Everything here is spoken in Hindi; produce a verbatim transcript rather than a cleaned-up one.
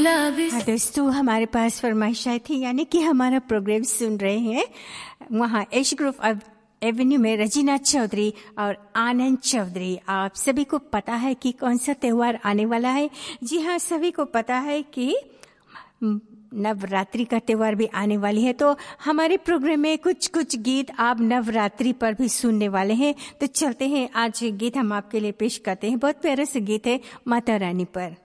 गुलाबी। हाँ दोस्तों, हमारे पास फरमाइश आई थी, यानी कि हमारा प्रोग्राम सुन रहे हैं वहाँ एश ग्रुप एवेन्यू में रजीना चौधरी और आनंद चौधरी। आप सभी को पता है कि कौन सा त्योहार आने वाला है। जी हाँ, सभी को पता है कि नवरात्रि का त्योहार भी आने वाली है। तो हमारे प्रोग्राम में कुछ कुछ गीत आप नवरात्रि पर भी सुनने वाले हैं। तो चलते हैं, आज गीत हम आपके लिए पेश करते हैं। बहुत प्यारा सा गीत है माता रानी पर।